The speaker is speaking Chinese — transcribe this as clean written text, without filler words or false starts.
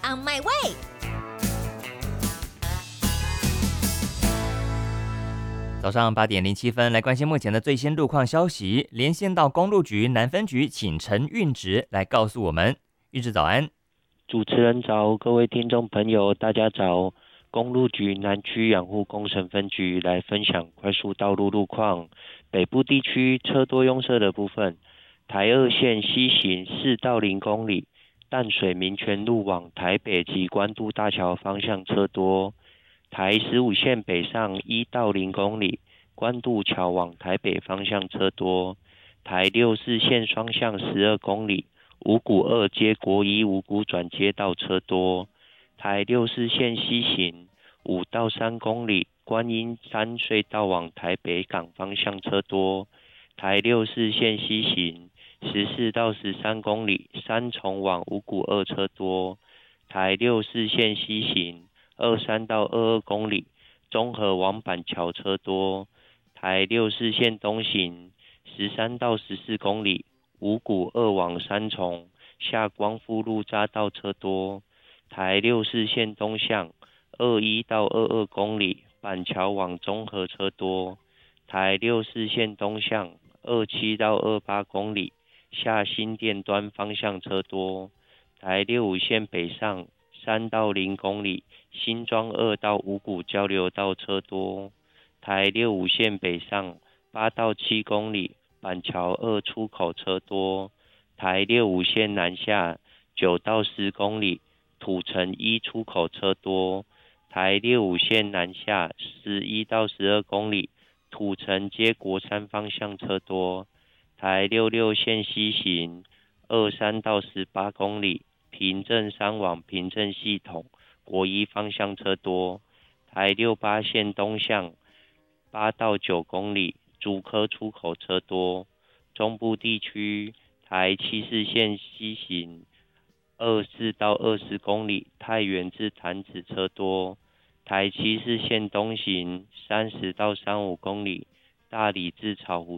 on my way。 早上8:07，来关心目前的最新路况消息。连线到公路局南分局，请陈运直来告诉我们。运直早安。 主持人早，各位听众朋友，大家早。公路局南区养护工程分局来分享快速道路路况。北部地区车多拥塞的部分，台2线西行4到0公里，淡水民权路往台北及关渡大桥方向车多。台15线北上1到0公里，关渡桥往台北方向车多。台64线双向12公里，五股2接国一五股转接道车多。台64线西行5到3公里，观音山隧道往台北港方向车多。台64线西行14到13公里，三重往五股2车多。台64线西行23到22公里，中和往板桥车多。台64线东行13到14公里，五股2往三重下光复路匝道车多。台64线东向21到22公里，板桥往中和车多。台64线东向27到28公里，下新店端方向车多。台65线北上3到0公里，新庄2到五股交流道车多。台65线北上8到7公里，板桥2出口车多。台65线南下9到10公里，土城1出口车多。台65线南下11到12公里，土城接国三方向车多。台66线西行23到18公里，平镇山往平镇系统国一方向车多。台68线东向8到9公里，竹科出口车多。中部地区台74线西行24到20公里，太原至潭子车多。台74线东行30到35公里，大理至草湖